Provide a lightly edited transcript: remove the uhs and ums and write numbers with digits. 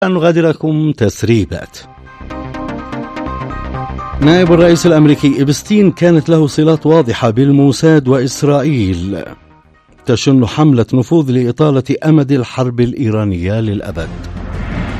نغادركم تسريبات. نائب الرئيس الأمريكي إبستين كانت له صلات واضحة بالموساد وإسرائيل تشن حملة نفوذ لإطالة أمد الحرب الإيرانية للأبد.